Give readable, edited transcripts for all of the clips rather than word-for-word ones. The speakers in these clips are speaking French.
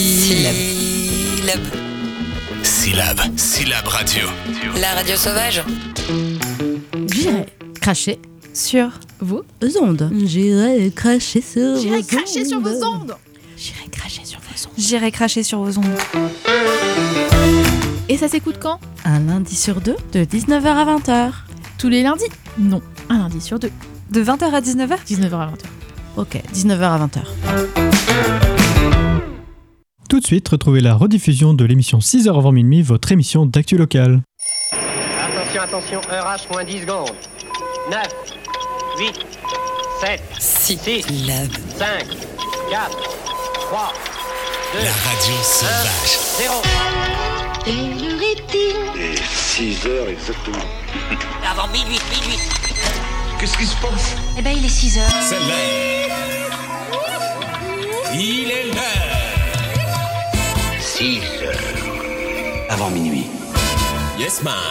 Syllab Radio. La radio sauvage. J'irai cracher sur vos ondes. J'irai cracher sur vos ondes. J'irai cracher sur vos ondes. J'irai cracher sur vos ondes. J'irai cracher sur vos ondes. Et ça s'écoute quand ? Un lundi sur deux, de 19h à 20h. Tous les lundis ? Non, un lundi sur deux. De 20h à 19h ? 19h à 20h. Ok, 19h à 20h. Tout de suite, retrouvez la rediffusion de l'émission 6h avant minuit, votre émission d'actu locale. Attention, heure H moins 10 secondes. 9, 8, 7, 6, 5, 4, 3, 2, La radio sauvage. 0. Quelle heure est-il ? Et 6 heures exactement. Avant minuit. Qu'est-ce qui se passe ? Eh ben, il est 6 heures. C'est l'heure. Il est l'heure. 6 heures. Avant minuit. Yes man.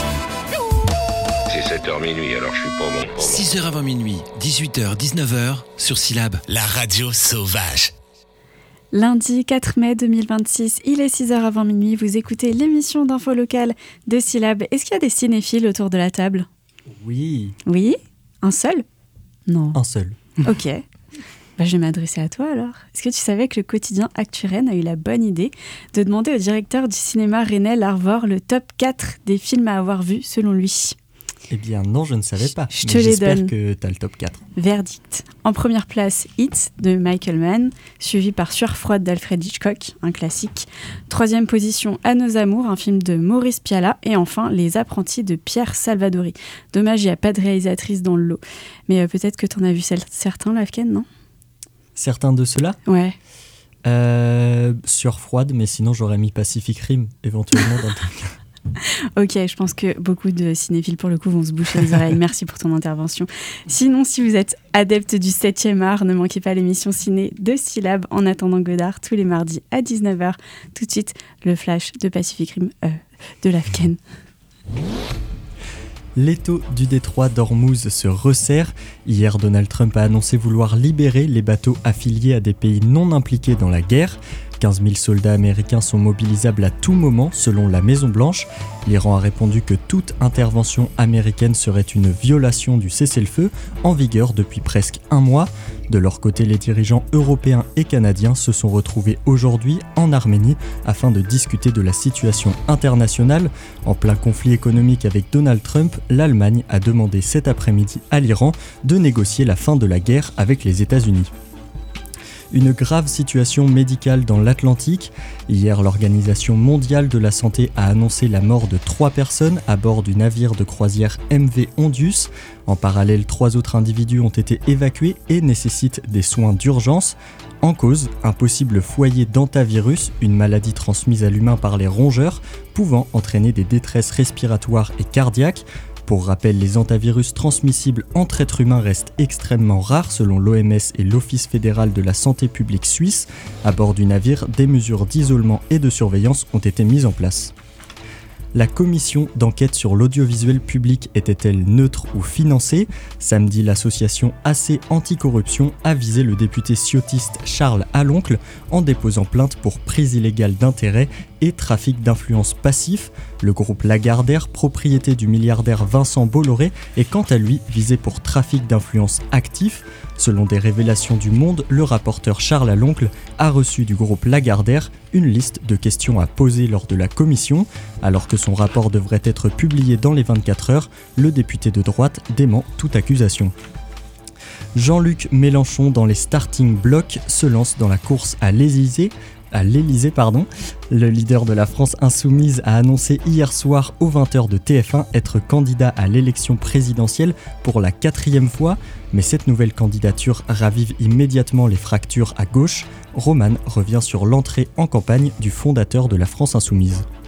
C'est 7h minuit, alors je suis pas bon. 6h avant minuit, 18h, 19h, sur Syllab. La radio sauvage. Lundi 4 mai 2026, il est 6h avant minuit, vous écoutez l'émission d'info locale de Syllab. Est-ce qu'il y a des cinéphiles autour de la table ? Oui. Oui ? Un seul ? Non. Un seul. Ok. Je vais m'adresser à toi alors. Est-ce que tu savais que le quotidien Actu Rennes a eu la bonne idée de demander au directeur du cinéma rennais l'Arvor le top 4 des films à avoir vus selon lui ? Eh bien non, je ne savais pas. Je te les j'espère donne. que tu as le top 4. Verdict. En première place, It de Michael Mann, suivi par Sueur froide d'Alfred Hitchcock, un classique. Troisième position, À nos amours, un film de Maurice Pialat. Et enfin, Les apprentis de Pierre Salvadori. Dommage, il n'y a pas de réalisatrice dans le lot. Mais peut-être que tu en as vu certains, Lafken, non ? Certains de ceux-là ? Ouais. Sueur froide, mais sinon j'aurais mis Pacific Rim, éventuellement dans le top 4. Ok, je pense que beaucoup de cinéphiles pour le coup vont se boucher les oreilles. Merci pour ton intervention. Sinon, si vous êtes adepte du 7e art, ne manquez pas l'émission ciné de Syllab en attendant Godard tous les mardis à 19h. Tout de suite, le flash de Pacific Rim de Lafken. L'étau du détroit d'Ormuz se resserre. Hier, Donald Trump a annoncé vouloir libérer les bateaux affiliés à des pays non impliqués dans la guerre. 15 000 soldats américains sont mobilisables à tout moment, selon la Maison-Blanche. L'Iran a répondu que toute intervention américaine serait une violation du cessez-le-feu, en vigueur depuis presque un mois. De leur côté, les dirigeants européens et canadiens se sont retrouvés aujourd'hui en Arménie afin de discuter de la situation internationale. En plein conflit économique avec Donald Trump, l'Allemagne a demandé cet après-midi à l'Iran de négocier la fin de la guerre avec les États-Unis. Une grave situation médicale dans l'Atlantique. Hier, l'Organisation mondiale de la santé a annoncé la mort de 3 personnes à bord du navire de croisière MV Ondius. En parallèle, 3 autres individus ont été évacués et nécessitent des soins d'urgence. En cause, un possible foyer d'hantavirus, une maladie transmise à l'humain par les rongeurs, pouvant entraîner des détresses respiratoires et cardiaques. Pour rappel, les hantavirus transmissibles entre êtres humains restent extrêmement rares selon l'OMS et l'Office fédéral de la santé publique suisse. À bord du navire, des mesures d'isolement et de surveillance ont été mises en place. La commission d'enquête sur l'audiovisuel public était-elle neutre ou financée ? Samedi, l'association AC Anticorruption a visé le député ciotiste Charles Aloncle en déposant plainte pour prise illégale d'intérêt et trafic d'influence passif. Le groupe Lagardère, propriété du milliardaire Vincent Bolloré, est quant à lui visé pour trafic d'influence actif. Selon des révélations du Monde, le rapporteur Charles Aloncle a reçu du groupe Lagardère une liste de questions à poser lors de la commission. Alors que son rapport devrait être publié dans les 24 heures, le député de droite dément toute accusation. Jean-Luc Mélenchon, dans les starting blocks, se lance dans la course à l'Élysée. Le leader de la France insoumise a annoncé hier soir aux 20h de TF1 être candidat à l'élection présidentielle pour la 4e fois, mais cette nouvelle candidature ravive immédiatement les fractures à gauche. Roman revient sur l'entrée en campagne du fondateur de la France insoumise.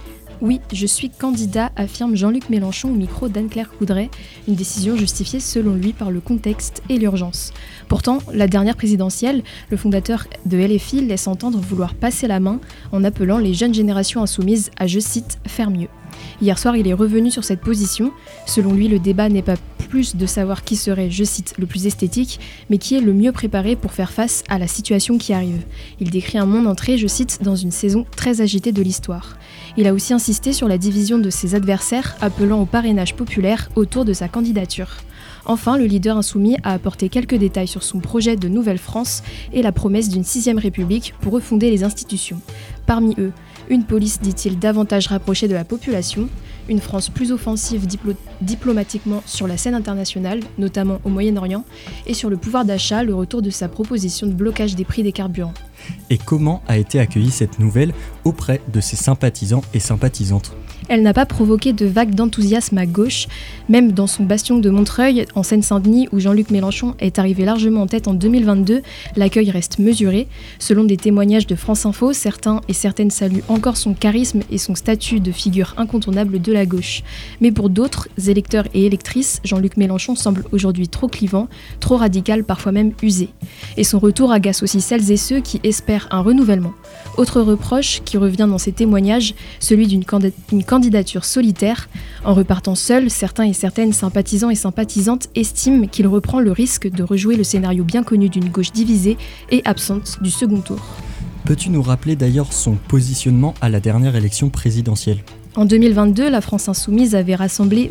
Oui, je suis candidat, affirme Jean-Luc Mélenchon au micro d'Anne-Claire Coudray, une décision justifiée selon lui par le contexte et l'urgence. Pourtant, la dernière présidentielle, le fondateur de LFI laisse entendre vouloir passer la main en appelant les jeunes générations insoumises à, je cite, « faire mieux ». Hier soir, il est revenu sur cette position. Selon lui, le débat n'est pas plus de savoir qui serait, je cite, le plus esthétique, mais qui est le mieux préparé pour faire face à la situation qui arrive. Il décrit un monde entré, je cite, dans une saison très agitée de l'histoire. Il a aussi insisté sur la division de ses adversaires, appelant au parrainage populaire autour de sa candidature. Enfin, le leader insoumis a apporté quelques détails sur son projet de Nouvelle-France et la promesse d'une 6ème République pour refonder les institutions. Parmi eux, une police, dit-il, davantage rapprochée de la population, une France plus offensive diplomatiquement sur la scène internationale, notamment au Moyen-Orient, et sur le pouvoir d'achat, le retour de sa proposition de blocage des prix des carburants. Et comment a été accueillie cette nouvelle auprès de ses sympathisants et sympathisantes ? Elle n'a pas provoqué de vague d'enthousiasme à gauche, même dans son bastion de Montreuil, en Seine-Saint-Denis, où Jean-Luc Mélenchon est arrivé largement en tête en 2022, l'accueil reste mesuré. Selon des témoignages de France Info, certains et certaines saluent encore son charisme et son statut de figure incontournable de la gauche. Mais pour d'autres électeurs et électrices, Jean-Luc Mélenchon semble aujourd'hui trop clivant, trop radical, parfois même usé. Et son retour agace aussi celles et ceux qui espèrent un renouvellement. Autre reproche qui revient dans ces témoignages, celui d'une candidature solitaire. En repartant seul, certains et certaines sympathisants et sympathisantes estiment qu'il reprend le risque de rejouer le scénario bien connu d'une gauche divisée et absente du second tour. Peux-tu nous rappeler d'ailleurs son positionnement à la dernière élection présidentielle ? En 2022, la France Insoumise avait rassemblé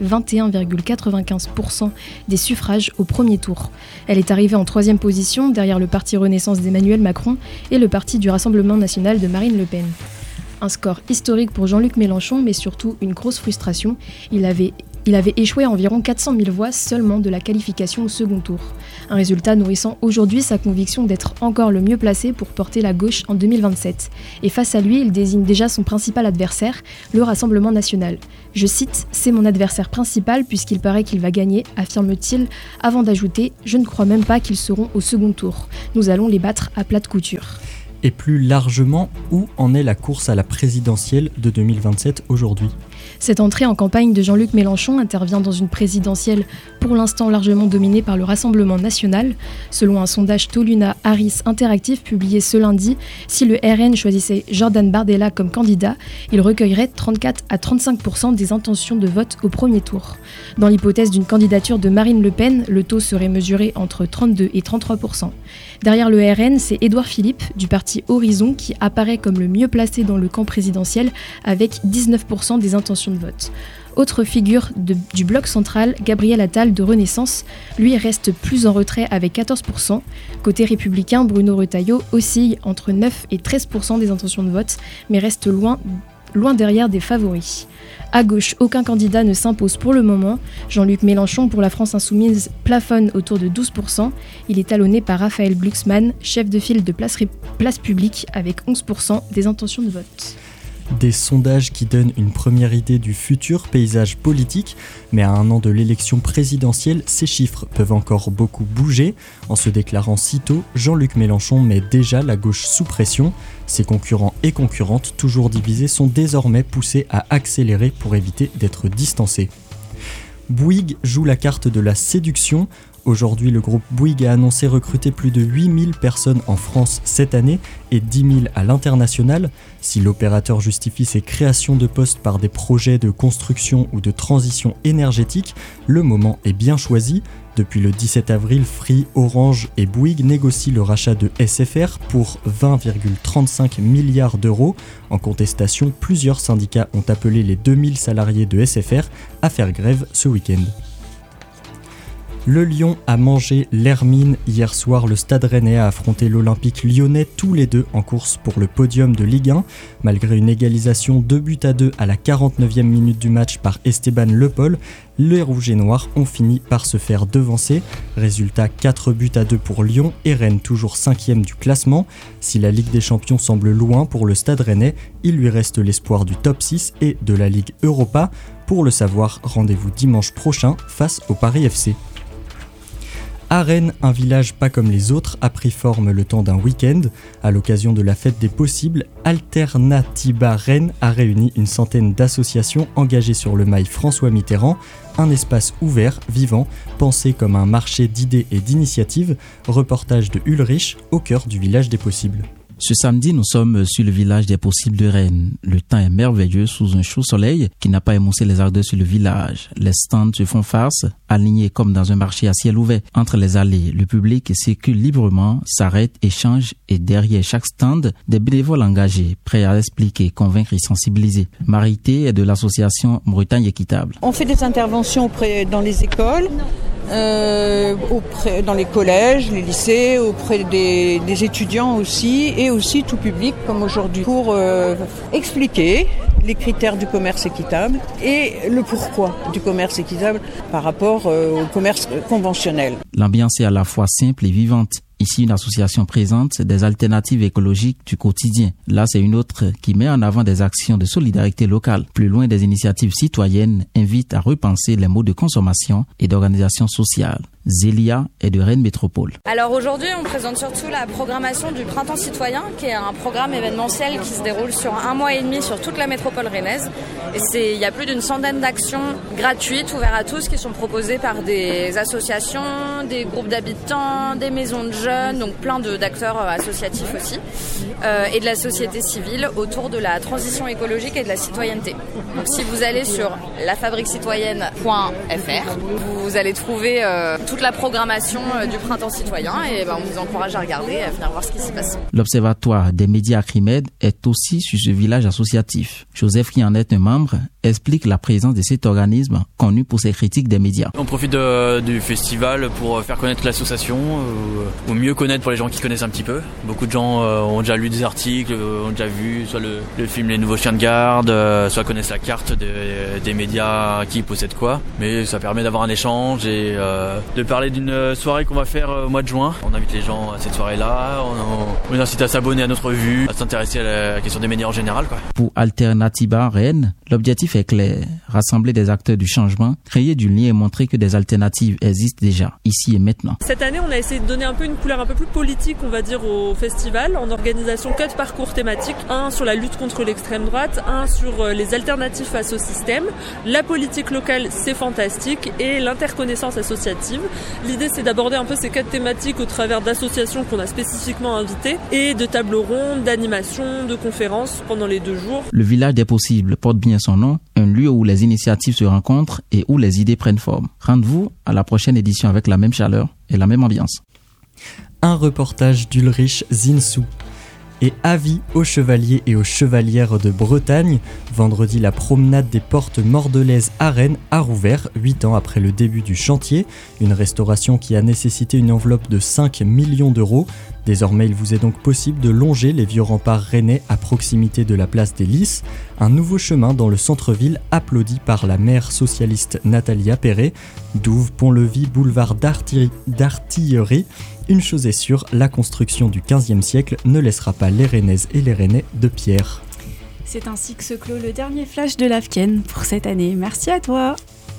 21,95% des suffrages au premier tour. Elle est arrivée en 3e position derrière le parti Renaissance d'Emmanuel Macron et le parti du Rassemblement National de Marine Le Pen. Un score historique pour Jean-Luc Mélenchon, mais surtout une grosse frustration. Il avait échoué à environ 400 000 voix seulement de la qualification au second tour. Un résultat nourrissant aujourd'hui sa conviction d'être encore le mieux placé pour porter la gauche en 2027. Et face à lui, il désigne déjà son principal adversaire, le Rassemblement National. Je cite, « C'est mon adversaire principal puisqu'il paraît qu'il va gagner », affirme-t-il, avant d'ajouter « Je ne crois même pas qu'ils seront au second tour. Nous allons les battre à plate couture ». Et plus largement, où en est la course à la présidentielle de 2027 aujourd'hui ? Cette entrée en campagne de Jean-Luc Mélenchon intervient dans une présidentielle pour l'instant largement dominée par le Rassemblement National. Selon un sondage Toluna Harris Interactive publié ce lundi, si le RN choisissait Jordan Bardella comme candidat, il recueillerait 34 à 35% des intentions de vote au premier tour. Dans l'hypothèse d'une candidature de Marine Le Pen, le taux serait mesuré entre 32 et 33%. Derrière le RN, c'est Édouard Philippe du parti Horizon qui apparaît comme le mieux placé dans le camp présidentiel avec 19% des intentions de vote. Autre figure du bloc central, Gabriel Attal de Renaissance, lui reste plus en retrait avec 14%. Côté républicain, Bruno Retailleau oscille entre 9 et 13% des intentions de vote, mais reste loin derrière des favoris. À gauche, aucun candidat ne s'impose pour le moment. Jean-Luc Mélenchon pour la France Insoumise plafonne autour de 12%. Il est talonné par Raphaël Glucksmann, chef de file de Place Publique, avec 11% des intentions de vote. Des sondages qui donnent une première idée du futur paysage politique, mais à un an de l'élection présidentielle, ces chiffres peuvent encore beaucoup bouger. En se déclarant si tôt, Jean-Luc Mélenchon met déjà la gauche sous pression. Ses concurrents et concurrentes, toujours divisés, sont désormais poussés à accélérer pour éviter d'être distancés. Bouygues joue la carte de la séduction. Aujourd'hui, le groupe Bouygues a annoncé recruter plus de 8000 personnes en France cette année et 10 000 à l'international. Si l'opérateur justifie ses créations de postes par des projets de construction ou de transition énergétique, le moment est bien choisi. Depuis le 17 avril, Free, Orange et Bouygues négocient le rachat de SFR pour 20,35 milliards d'euros. En contestation, plusieurs syndicats ont appelé les 2000 salariés de SFR à faire grève ce week-end. Le Lyon a mangé l'Hermine. Hier soir, le Stade Rennais a affronté l'Olympique Lyonnais, tous les deux en course pour le podium de Ligue 1. Malgré une égalisation 2-2 à la 49e minute du match par Esteban Le Pol, les Rouges et Noirs ont fini par se faire devancer. Résultat 4-2 pour Lyon et Rennes toujours 5e du classement. Si la Ligue des Champions semble loin pour le Stade Rennais, il lui reste l'espoir du top 6 et de la Ligue Europa. Pour le savoir, rendez-vous dimanche prochain face au Paris FC. À Rennes, un village pas comme les autres a pris forme le temps d'un week-end. À l'occasion de la fête des possibles, Alternatiba Rennes a réuni une centaine d'associations engagées sur le mail François Mitterrand, un espace ouvert, vivant, pensé comme un marché d'idées et d'initiatives. Reportage de Ulrich, au cœur du village des possibles. Ce samedi, nous sommes sur le village des possibles de Rennes. Le temps est merveilleux sous un chaud soleil qui n'a pas émoussé les ardeurs sur le village. Les stands se font face, alignés comme dans un marché à ciel ouvert. Entre les allées, le public circule librement, s'arrête, échange et derrière chaque stand, des bénévoles engagés, prêts à expliquer, convaincre et sensibiliser. Marité est de l'association Bretagne Équitable. On fait des interventions dans les écoles. Dans les collèges, les lycées, auprès des étudiants aussi, et aussi tout public comme aujourd'hui, pour expliquer les critères du commerce équitable et le pourquoi du commerce équitable par rapport au commerce conventionnel. L'ambiance est à la fois simple et vivante. Ici, une association présente des alternatives écologiques du quotidien. Là, c'est une autre qui met en avant des actions de solidarité locale. Plus loin, des initiatives citoyennes invitent à repenser les modes de consommation et d'organisation sociale. Zélia est de Rennes Métropole. Alors aujourd'hui, on présente surtout la programmation du Printemps citoyen, qui est un programme événementiel qui se déroule sur 1 mois et demi sur toute la métropole rennaise. Et il y a plus d'une centaine d'actions gratuites, ouvertes à tous, qui sont proposées par des associations, des groupes d'habitants, des maisons de jeunes, donc plein d'acteurs associatifs aussi, et de la société civile autour de la transition écologique et de la citoyenneté. Donc si vous allez sur lafabriquecitoyenne.fr, vous allez trouver toute la programmation du Printemps citoyen et on vous encourage à regarder et à venir voir ce qui s'y passe. L'Observatoire des médias Acrimed est aussi sur ce village associatif. Joseph, qui en est un membre, explique la présence de cet organisme connu pour ses critiques des médias. On profite du festival pour faire connaître l'association, ou mieux connaître pour les gens qui connaissent un petit peu. Beaucoup de gens ont déjà lu des articles, ont déjà vu soit le film Les Nouveaux Chiens de Garde, soit connaissent la carte des médias qui possèdent quoi. Mais ça permet d'avoir un échange et de parler d'une soirée qu'on va faire au mois de juin. On invite les gens à cette soirée-là, on les incite à s'abonner à notre revue, à s'intéresser à la question des médias en général, quoi. Pour Alternatiba Rennes, l'objectif est clair, rassembler des acteurs du changement, créer du lien et montrer que des alternatives existent déjà, ici et maintenant. Cette année, on a essayé de donner un peu une couleur un peu plus politique, on va dire, au festival, en organisation 4 parcours thématiques, un sur la lutte contre l'extrême droite, un sur les alternatives face au système, la politique locale, c'est fantastique, et l'interconnaissance associative. L'idée, c'est d'aborder un peu ces 4 thématiques au travers d'associations qu'on a spécifiquement invitées, et de tables rondes, d'animations, de conférences pendant les 2 jours. Le village des possibles porte bien son nom, un lieu où les initiatives se rencontrent et où les idées prennent forme. Rendez-vous à la prochaine édition avec la même chaleur et la même ambiance. Un reportage d'Ulrich Zinsou. Et avis aux chevaliers et aux chevalières de Bretagne. Vendredi, la promenade des portes mordelaises à Rennes a rouvert, 8 ans après le début du chantier. Une restauration qui a nécessité une enveloppe de 5 millions d'euros. Désormais, il vous est donc possible de longer les vieux remparts rennais à proximité de la place des Lys. Un nouveau chemin dans le centre-ville applaudi par la maire socialiste Nathalie Appéré. Douves, Pont-Levis, boulevard d'Artillerie. Une chose est sûre, la construction du XVe siècle ne laissera pas les Rennaises et les Rennais de pierre. C'est ainsi que se clôt le dernier flash de l'AFKEN pour cette année. Merci à toi.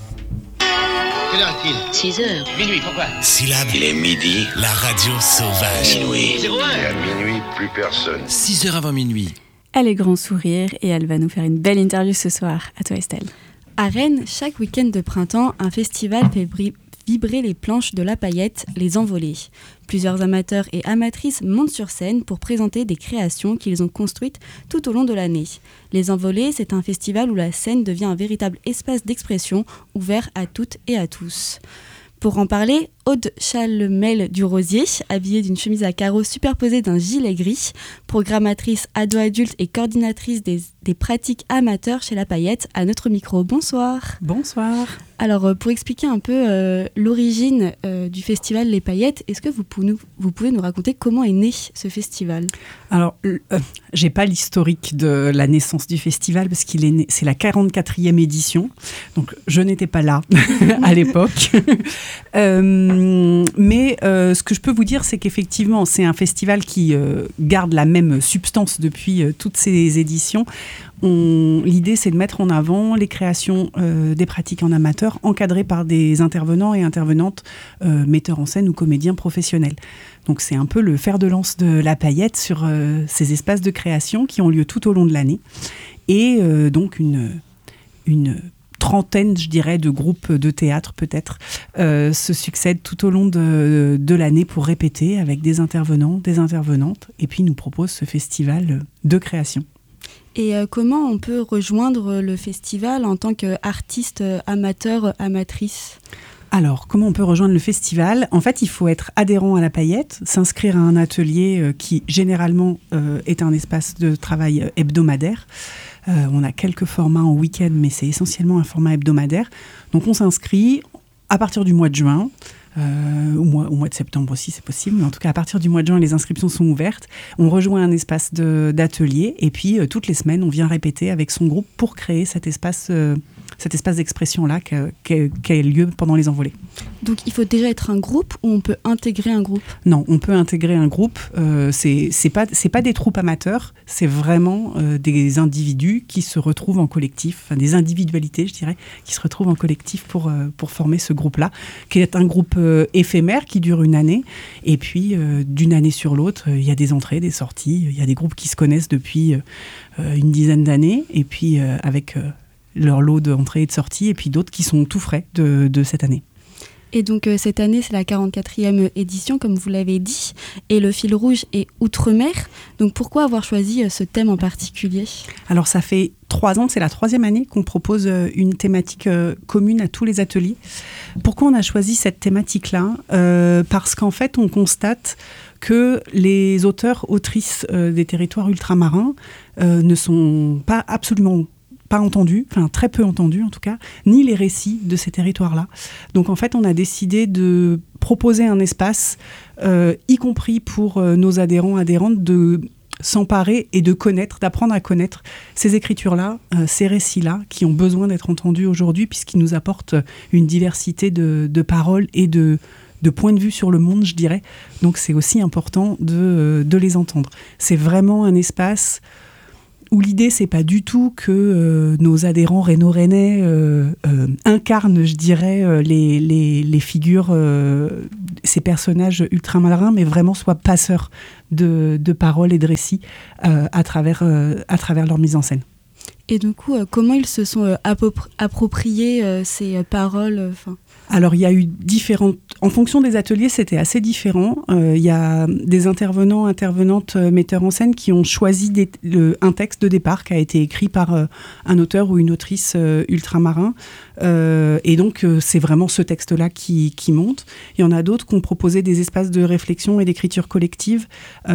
Quelle heure est-il ? 6h. Minuit, pourquoi ? Syllabe. Il est midi. La radio sauvage. Minuit. 01. Et à minuit, plus personne. 6 heures avant minuit. Elle est grand sourire et elle va nous faire une belle interview ce soir. À toi Estelle. À Rennes, chaque week-end de printemps, un festival fait vibrer les planches de la paillette, les envolées. Plusieurs amateurs et amatrices montent sur scène pour présenter des créations qu'ils ont construites tout au long de l'année. Les envolées, c'est un festival où la scène devient un véritable espace d'expression ouvert à toutes et à tous. Pour en parler, Aude Chalmel du Rosier, habillée d'une chemise à carreaux superposée d'un gilet gris, programmatrice ado-adulte et coordinatrice des pratiques amateurs chez La Paillette, à notre micro. Bonsoir. Bonsoir. Alors, pour expliquer un peu l'origine du festival Les Paillettes, est-ce que vous pouvez nous raconter comment est né ce festival ? Alors, j'ai pas l'historique de la naissance du festival parce qu'il est né, c'est la 44e édition, donc je n'étais pas là à l'époque. Mais ce que je peux vous dire, c'est qu'effectivement, c'est un festival qui garde la même substance depuis toutes ces éditions. L'idée, c'est de mettre en avant les créations des pratiques en amateur, encadrées par des intervenants et intervenantes, metteurs en scène ou comédiens professionnels. Donc c'est un peu le fer de lance de la paillette sur ces espaces de création qui ont lieu tout au long de l'année. Et donc une trentaine, je dirais, de groupes de théâtre peut-être se succèdent tout au long de l'année pour répéter avec des intervenants, des intervenantes, et puis nous proposent ce festival de création. Et comment on peut rejoindre le festival en tant qu'artiste amateur, amatrice ? Alors, comment on peut rejoindre le festival ? En fait, il faut être adhérent à la Paillette, s'inscrire à un atelier qui, généralement, est un espace de travail hebdomadaire. On a quelques formats en week-end, mais c'est essentiellement un format hebdomadaire. Donc, on s'inscrit à partir du mois de juin. Au mois de septembre aussi, c'est possible. Mais en tout cas, à partir du mois de juin, les inscriptions sont ouvertes. On rejoint un espace d'atelier et puis toutes les semaines, on vient répéter avec son groupe pour créer cet espace d'expression-là qui a lieu pendant les envolées. Donc, il faut déjà être un groupe ou on peut intégrer un groupe ? Non, on peut intégrer un groupe. C'est pas des troupes amateurs, c'est vraiment des individus qui se retrouvent en collectif, enfin, des individualités, je dirais, qui se retrouvent en collectif pour former ce groupe-là, qui est un groupe éphémère qui dure une année. Et puis, d'une année sur l'autre, il y a des entrées, des sorties. Il y a des groupes qui se connaissent depuis une dizaine d'années. Et puis, avec leur lot d'entrées et de sorties. Et puis d'autres qui sont tout frais de cette année. Et donc, cette année, c'est la 44e édition, comme vous l'avez dit. Et le fil rouge est Outre-mer. Donc, pourquoi avoir choisi ce thème en particulier ? Alors, ça fait 3 ans, c'est la 3e année qu'on propose une thématique commune à tous les ateliers. Pourquoi on a choisi cette thématique-là ? Parce qu'en fait, on constate que les auteurs, autrices des territoires ultramarins ne sont pas absolument pas entendus, enfin très peu entendus en tout cas, ni les récits de ces territoires-là. Donc en fait, on a décidé de proposer un espace, y compris pour nos adhérents, adhérentes, de s'emparer et de connaître, d'apprendre à connaître ces écritures-là, ces récits-là, qui ont besoin d'être entendus aujourd'hui, puisqu'ils nous apportent une diversité de paroles et de points de vue sur le monde, je dirais. Donc c'est aussi important de les entendre. C'est vraiment un espace où l'idée, c'est pas du tout que nos adhérents rhéno-rennais incarnent, je dirais, les figures, ces personnages ultramarins, mais vraiment soient passeurs de paroles et de récits à travers leur mise en scène. Et du coup, comment ils se sont appropriés ces paroles Alors, il y a eu différentes... En fonction des ateliers, c'était assez différent. Il y a des intervenants, intervenantes, metteurs en scène qui ont choisi un texte de départ qui a été écrit par un auteur ou une autrice ultramarin. Et donc, c'est vraiment ce texte-là qui monte. Il y en a d'autres qui ont proposé des espaces de réflexion et d'écriture collective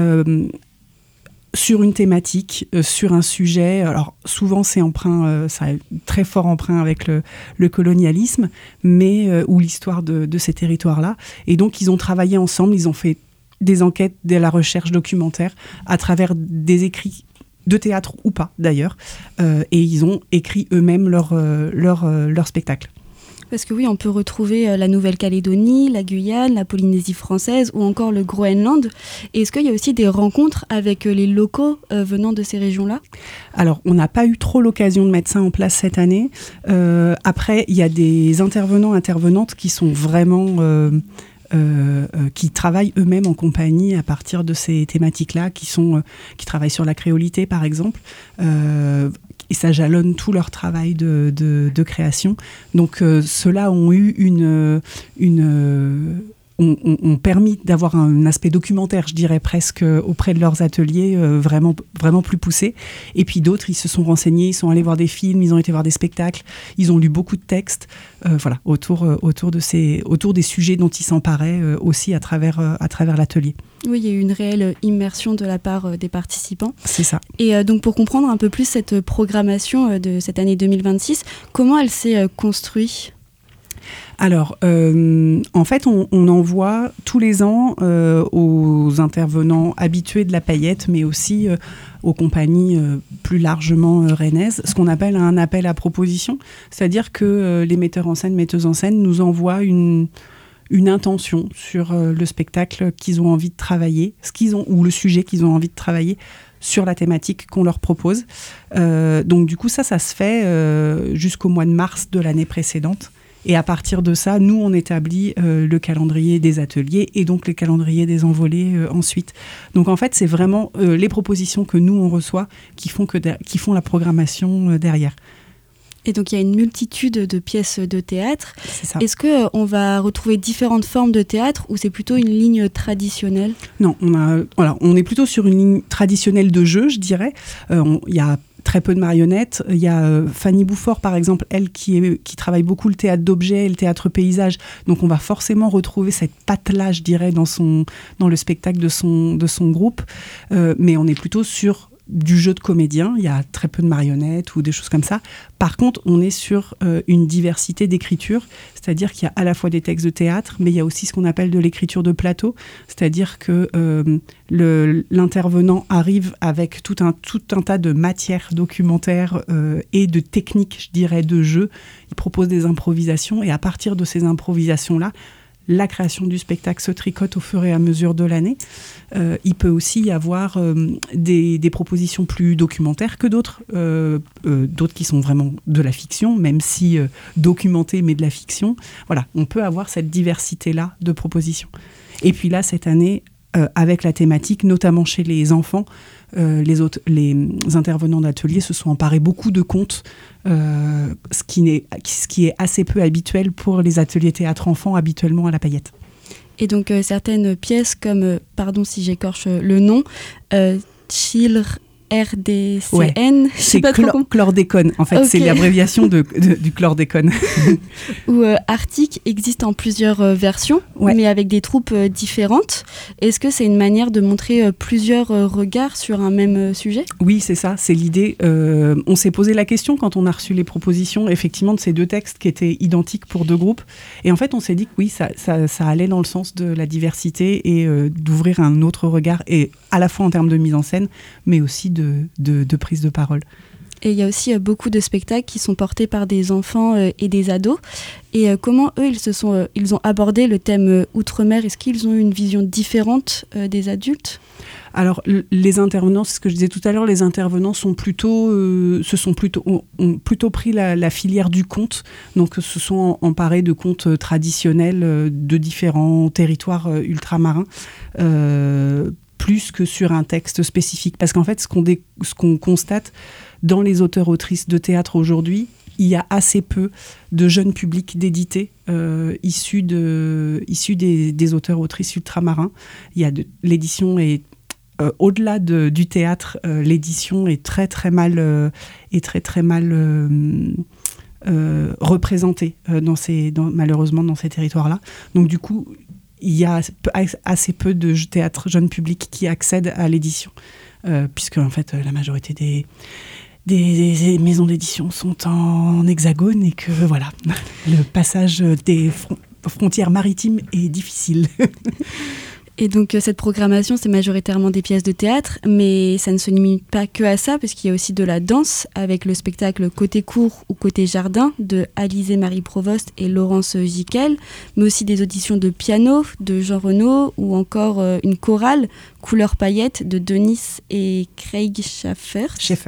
sur une thématique, sur un sujet. Alors souvent c'est emprunt, ça a très fort emprunt avec le colonialisme, mais ou l'histoire de ces territoires-là. Et donc ils ont travaillé ensemble, ils ont fait des enquêtes, de la recherche documentaire à travers des écrits de théâtre ou pas d'ailleurs, et ils ont écrit eux-mêmes leur spectacle. Parce que oui, on peut retrouver la Nouvelle-Calédonie, la Guyane, la Polynésie française ou encore le Groenland. Et est-ce qu'il y a aussi des rencontres avec les locaux venant de ces régions-là ? Alors, on n'a pas eu trop l'occasion de mettre ça en place cette année. Après, il y a des intervenants, intervenantes qui sont vraiment... qui travaillent eux-mêmes en compagnie à partir de ces thématiques-là, qui travaillent sur la créolité, par exemple. Et ça jalonne tout leur travail de création. Donc ceux-là ont eu ont permis d'avoir un aspect documentaire, je dirais presque, auprès de leurs ateliers, vraiment, vraiment plus poussé. Et puis d'autres, ils se sont renseignés, ils sont allés voir des films, ils ont été voir des spectacles, ils ont lu beaucoup de textes, voilà, autour des sujets dont ils s'emparaient aussi à travers l'atelier. Oui, il y a eu une réelle immersion de la part des participants. C'est ça. Et donc pour comprendre un peu plus cette programmation de cette année 2026, comment elle s'est construite ? Alors, en fait, on envoie tous les ans aux intervenants habitués de la Paillette, mais aussi aux compagnies plus largement rennaises, ce qu'on appelle un appel à proposition. C'est-à-dire que les metteurs en scène, metteuses en scène nous envoient une une intention sur le spectacle qu'ils ont envie de travailler, ou le sujet qu'ils ont envie de travailler sur la thématique qu'on leur propose. Donc du coup, ça se fait jusqu'au mois de mars de l'année précédente. Et à partir de ça, nous, on établit le calendrier des ateliers et donc le calendrier des envolées ensuite. Donc en fait, c'est vraiment les propositions que nous, on reçoit qui font la programmation derrière. Et donc il y a une multitude de pièces de théâtre. C'est ça. Est-ce qu'on va retrouver différentes formes de théâtre ou c'est plutôt une ligne traditionnelle ? Non, on est plutôt sur une ligne traditionnelle de jeu, je dirais. Il y a très peu de marionnettes. Il y a Fanny Bouffort, par exemple, elle qui travaille beaucoup le théâtre d'objets et le théâtre paysage. Donc on va forcément retrouver cette patte-là, je dirais, dans le spectacle de son groupe. Mais on est plutôt sur du jeu de comédien. Il y a très peu de marionnettes ou des choses comme ça. Par contre, on est sur une diversité d'écriture, c'est-à-dire qu'il y a à la fois des textes de théâtre, mais il y a aussi ce qu'on appelle de l'écriture de plateau, c'est-à-dire que l'intervenant arrive avec tout un tas de matières documentaires et de techniques, je dirais, de jeu. Il propose des improvisations et à partir de ces improvisations-là, la création du spectacle se tricote au fur et à mesure de l'année. Il peut aussi y avoir des propositions plus documentaires que d'autres qui sont vraiment de la fiction, même si documentées, mais de la fiction. Voilà, on peut avoir cette diversité-là de propositions. Et puis là, cette année, avec la thématique, notamment chez les enfants, les intervenants d'ateliers se sont emparés beaucoup de contes, ce qui est assez peu habituel pour les ateliers théâtre enfants, habituellement à la Paillette. Et donc certaines pièces comme, pardon si j'écorche le nom, Children, RDCN, ouais, c'est chlordécone. En fait, okay. C'est l'abréviation du chlordécone. Où Arctic existe en plusieurs versions, ouais. Mais avec des troupes différentes. Est-ce que c'est une manière de montrer plusieurs regards sur un même sujet ? Oui, c'est ça, c'est l'idée. On s'est posé la question quand on a reçu les propositions, effectivement, de ces deux textes qui étaient identiques pour deux groupes. Et en fait, on s'est dit que oui, ça allait dans le sens de la diversité et d'ouvrir un autre regard, et à la fois en termes de mise en scène, mais aussi de prise de parole. Et il y a aussi beaucoup de spectacles qui sont portés par des enfants et des ados. Et comment eux, ils ont abordé le thème outre-mer ? Est-ce qu'ils ont eu une vision différente des adultes ? Alors, les intervenants, c'est ce que je disais tout à l'heure, les intervenants ont plutôt pris la filière du conte, donc se sont emparés de contes traditionnels de différents territoires ultramarins, plus que sur un texte spécifique. Parce qu'en fait, ce qu'on constate dans les auteurs-autrices de théâtre aujourd'hui, il y a assez peu de jeunes publics d'éditer issus des auteurs-autrices ultramarins. L'édition est au-delà du théâtre, l'édition est très très mal représentée malheureusement dans ces territoires-là. Donc du coup, il y a assez peu de théâtre jeune public qui accèdent à l'édition, puisque en fait la majorité des maisons d'édition sont en hexagone et que voilà, le passage des frontières maritimes est difficile. Et donc cette programmation, c'est majoritairement des pièces de théâtre, mais ça ne se limite pas que à ça, parce qu'il y a aussi de la danse, avec le spectacle Côté cour ou Côté jardin de Alizée Marie Provost et Laurence Jiquel, mais aussi des auditions de piano de Jean Renaud, ou encore une chorale Couleur paillette de Denis et Craig Schaeffer.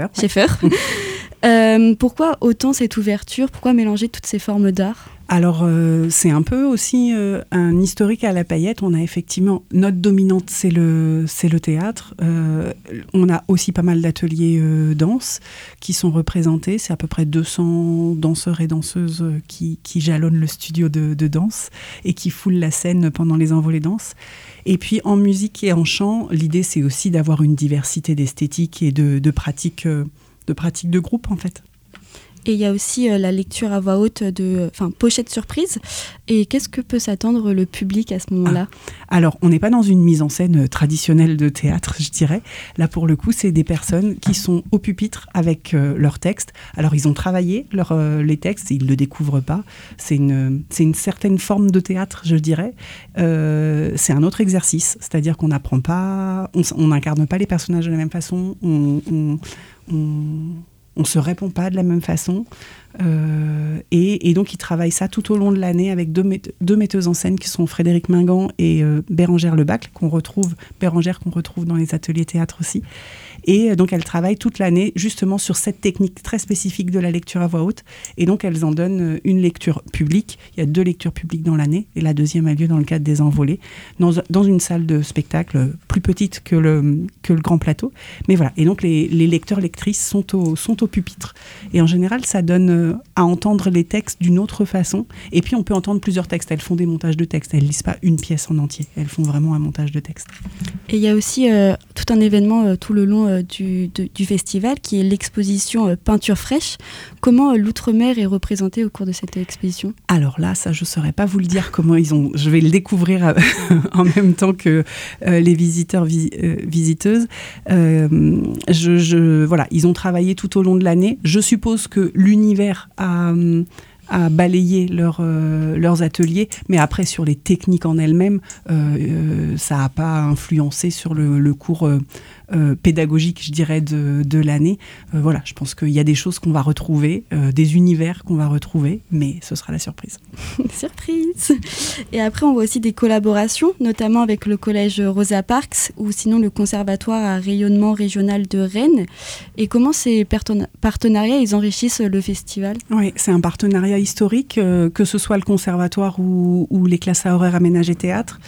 Pourquoi autant cette ouverture ? Pourquoi mélanger toutes ces formes d'art ? Alors, c'est un peu aussi un historique à la Paillette. On a effectivement, notre dominante, c'est le théâtre. On a aussi pas mal d'ateliers danse qui sont représentés. C'est à peu près 200 danseurs et danseuses qui jalonnent le studio de danse et qui foulent la scène pendant les envolées danse. Et puis, en musique et en chant, l'idée, c'est aussi d'avoir une diversité d'esthétiques et de pratiques de groupe, en fait. Et il y a aussi la lecture à voix haute pochette surprise. Et qu'est-ce que peut s'attendre le public à ce moment-là ? Alors, on n'est pas dans une mise en scène traditionnelle de théâtre, je dirais. Là, pour le coup, c'est des personnes qui sont au pupitre avec leurs textes. Alors, ils ont travaillé les textes, ils ne le découvrent pas. C'est une certaine forme de théâtre, je dirais. C'est un autre exercice, c'est-à-dire qu'on n'apprend pas, on n'incarne pas les personnages de la même façon, on se répond pas de la même façon. Et donc, ils travaillent ça tout au long de l'année avec deux metteuses en scène qui sont Frédéric Mingan et Bérangère Lebacle, qu'on retrouve dans les ateliers théâtre aussi. Et donc, elles travaillent toute l'année justement sur cette technique très spécifique de la lecture à voix haute. Et donc, elles en donnent une lecture publique. Il y a 2 lectures publiques dans l'année. Et la deuxième a lieu dans le cadre des Envolées, dans une salle de spectacle plus petite que le grand plateau. Mais voilà. Et donc, les lecteurs-lectrices sont au pupitre. Et en général, ça donne à entendre les textes d'une autre façon. Et puis, on peut entendre plusieurs textes. Elles font des montages de textes. Elles ne lisent pas une pièce en entier. Elles font vraiment un montage de texte. Et il y a aussi tout un événement tout le long du festival qui est l'exposition Peinture fraîche. Comment l'outre-mer est représenté au cours de cette exposition ? Alors là, ça, je ne saurais pas vous le dire comment je vais le découvrir en même temps que les visiteurs, visiteuses. Voilà, ils ont travaillé tout au long de l'année. Je suppose que l'univers a balayer leurs ateliers, mais après sur les techniques en elles-mêmes, ça n'a pas influencé sur le cours pédagogique, je dirais, de l'année. Voilà, je pense qu'il y a des choses qu'on va retrouver, des univers qu'on va retrouver, mais ce sera la surprise. Surprise. Et après, on voit aussi des collaborations, notamment avec le collège Rosa Parks ou sinon le conservatoire à rayonnement régional de Rennes. Et comment ces partenariats, ils enrichissent le festival ? Oui, c'est un partenariat historique, que ce soit le conservatoire ou les classes à horaires aménagées théâtre.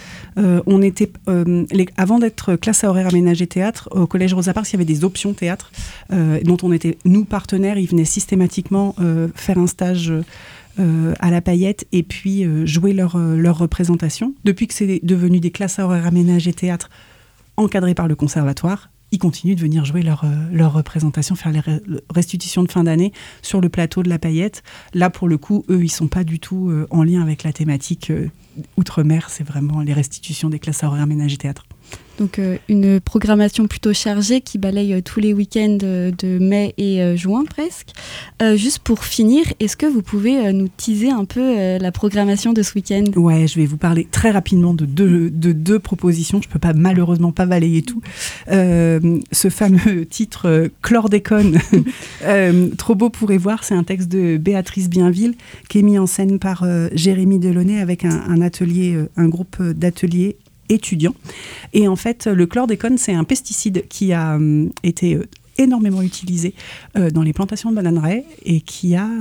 Avant d'être classe à horaires aménagées théâtre, au collège Rosa Parks, il y avait des options théâtre dont on était, nous, partenaires. Ils venaient systématiquement faire un stage à la Paillette et puis jouer leur représentation. Depuis que c'est devenu des classes à horaires aménagées théâtre encadrées par le conservatoire, ils continuent de venir jouer leur représentation, faire les restitutions de fin d'année sur le plateau de la Paillette. Là, pour le coup, eux, ils ne sont pas du tout en lien avec la thématique outre-mer. C'est vraiment les restitutions des classes à horaires aménagées théâtre. Donc une programmation plutôt chargée qui balaye tous les week-ends de mai et juin presque. Juste pour finir, est-ce que vous pouvez nous teaser un peu la programmation de ce week-end ? Ouais, je vais vous parler très rapidement de deux propositions. Je ne peux malheureusement pas balayer tout. Ce fameux titre Chlordécone, trop beau pour y voir, c'est un texte de Béatrice Bienville qui est mis en scène par Jérémy Delaunay avec un groupe d'ateliers étudiants. Et en fait, le chlordécone, c'est un pesticide qui a été énormément utilisé dans les plantations de bananeraies et qui a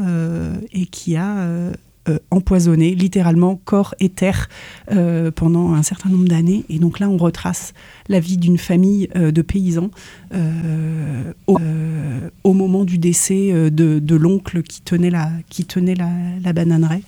empoisonné littéralement corps et terre pendant un certain nombre d'années. Et donc là, on retrace la vie d'une famille de paysans au moment du décès de l'oncle qui tenait la bananeraie.